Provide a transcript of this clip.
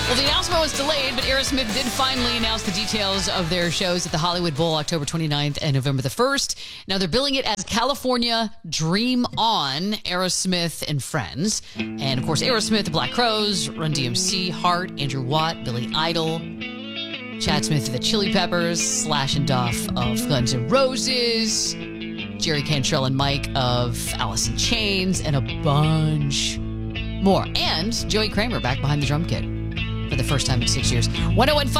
Well, the announcement was delayed, but Aerosmith did finally announce the details of their shows at the Hollywood Bowl October 29th and November the 1st. Now, they're billing it as California Dream On, Aerosmith and Friends. And, of course, Aerosmith, the Black Crowes, Run DMC, Heart, Andrew Watt, Billy Idol, Chad Smith of the Chili Peppers, Slash and Duff of Guns N' Roses, Jerry Cantrell and Mike of Alice in Chains, and a bunch more. And Joey Kramer back behind the drum kit for the first time in 6 years. 1015